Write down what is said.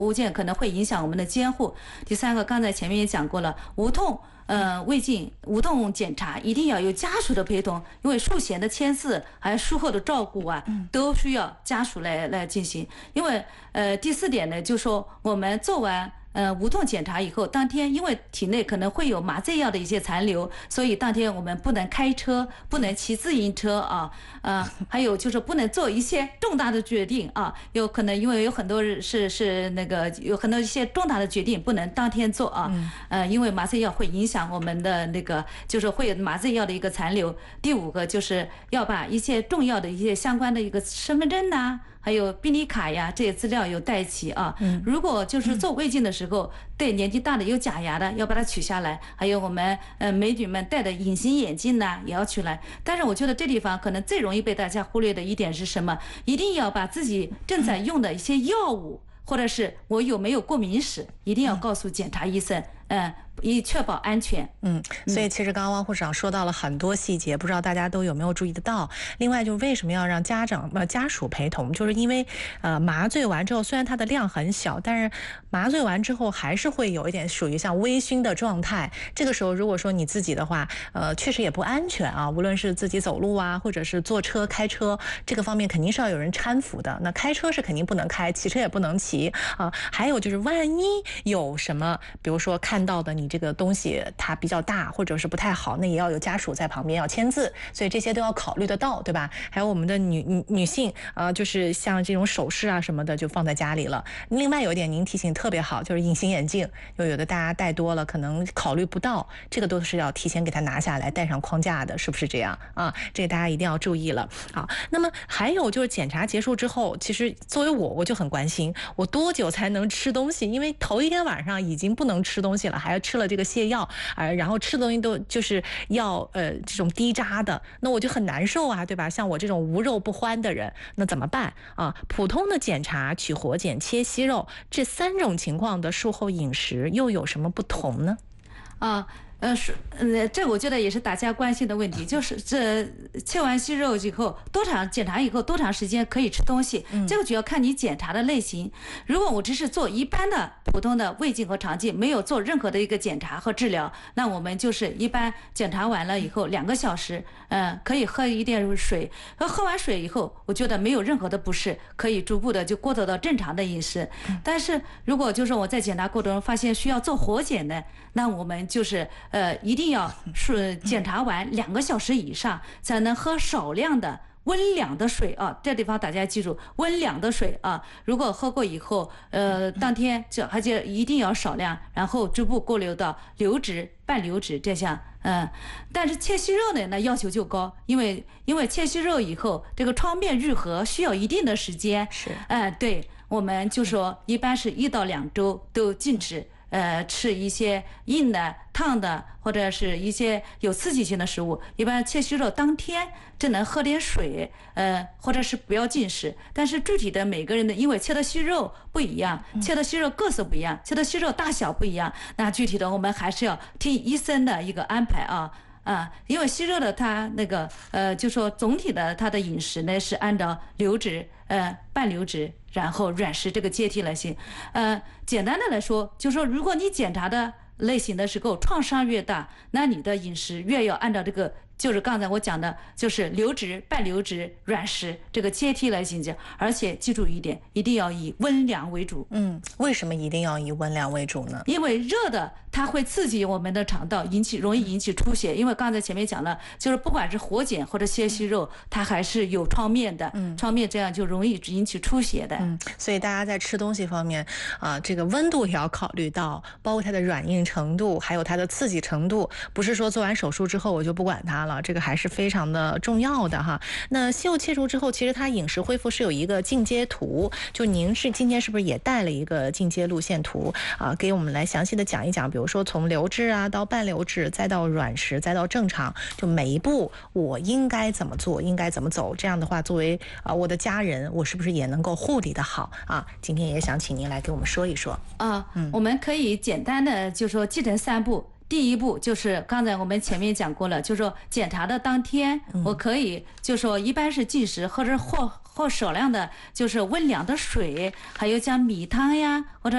物件可能会影响我们的监护。第三个，刚才前面也讲过了，无痛胃镜无痛检查一定要有家属的陪同，因为术前的签字还有术后的照顾啊，都需要家属来进行。因为第四点呢，就说我们做完无痛检查以后，当天因为体内可能会有麻醉药的一些残留，所以当天我们不能开车，不能骑自行车啊，还有就是不能做一些重大的决定啊，有可能因为有很多是那个有很多一些重大的决定不能当天做啊，因为麻醉药会影响我们的那个，就是会有麻醉药的一个残留。第五个就是要把一些重要的一些相关的一个身份证呐，还有病历卡呀，这些资料有带齐啊。如果就是做胃镜的时候，对年纪大的有假牙的，要把它取下来。还有我们美女们戴的隐形眼镜呢，也要取来。但是我觉得这地方可能最容易被大家忽略的一点是什么？一定要把自己正在用的一些药物，或者是我有没有过敏史，一定要告诉检查医生。以确保安全。 所以其实刚刚汪护士长说到了很多细节，不知道大家都有没有注意得到。另外，就是为什么要让家属陪同，就是因为麻醉完之后，虽然它的量很小，但是麻醉完之后还是会有一点属于像微醺的状态。这个时候，如果说你自己的话，确实也不安全啊。无论是自己走路啊，或者是坐车、开车，这个方面肯定是要有人搀扶的。那开车是肯定不能开，骑车也不能骑啊。还有就是万一有什么，比如说看到的你这个东西它比较大，或者是不太好，那也要有家属在旁边要签字，所以这些都要考虑得到，对吧？还有我们的女性就是像这种首饰啊什么的就放在家里了。另外有一点您提醒特别好，就是隐形眼镜，有的大家戴多了可能考虑不到，这个都是要提前给它拿下来，戴上框架的，是不是这样啊？这个大家一定要注意了。好，那么还有就是检查结束之后，其实作为我就很关心，我多久才能吃东西？因为头一天晚上已经不能吃东西了，还要吃了这个泻药，然后吃的东西都就是要这种低渣的，那我就很难受啊，对吧？像我这种无肉不欢的人，那怎么办啊？普通的检查、取活检、切息肉这3种情况的术后饮食又有什么不同呢？ 这我觉得也是大家关心的问题，就是这切完息肉以后检查以后多长时间可以吃东西？这个主要看你检查的类型。如果我只是做一般的普通的胃镜和肠镜，没有做任何的一个检查和治疗，那我们就是一般检查完了以后2个小时，可以喝一点水，喝完水以后，我觉得没有任何的不适，可以逐步的就过渡到正常的饮食。但是如果就是我在检查过程中发现需要做活检的，那我们就是一定要是检查完2个小时以上，才能喝少量的温凉的水啊。这地方大家记住，温凉的水啊。如果喝过以后，当天而且一定要少量，然后逐步过流到流质、半流质这项。但是切息肉呢，那要求就高，因为切息肉以后，这个创面愈合需要一定的时间。 是， 对，我们就说一般是1到2周都禁止。吃一些硬的、烫的，或者是一些有刺激性的食物。一般切息肉当天只能喝点水，或者是不要进食。但是具体的每个人的，因为切的息肉不一样，切的息肉个色不一样，切的息肉大小不一样，那具体的我们还是要听医生的一个安排啊。因为息肉的它那个就说总体的它的饮食呢是按照流质、半流质，然后软食这个阶梯来行。简单的来说，就说如果你检查的类型的时候创伤越大，那你的饮食越要按照这个。就是刚才我讲的，就是流质、半流质、软食这个阶梯来进行，而且记住一点，一定要以温凉为主。 为什么一定要以温凉为主呢？ 因为热的它会刺激我们的肠道，容易引起出血。因为刚才前面讲了，就是不管是活检或者切息肉，它还是有创面的，创面这样就容易引起出血的。 所以大家在吃东西方面这个温度也要考虑到，包括它的软硬程度，还有它的刺激程度，不是说做完手术之后我就不管它了。这个还是非常的重要的哈。那息肉切除之后，其实它饮食恢复是有一个进阶图，就您今天是不是也带了一个进阶路线图给我们来详细的讲一讲，比如说从流质到半流质，再到软食，再到正常，就每一步我应该怎么做，应该怎么走，这样的话作为我的家人，我是不是也能够护理的好啊？今天也想请您来给我们说一说我们可以简单的就说记成3步。第一步就是刚才我们前面讲过了，就是说检查的当天，我可以就说一般是进食或者或少量的，就是温凉的水，还有像米汤呀或者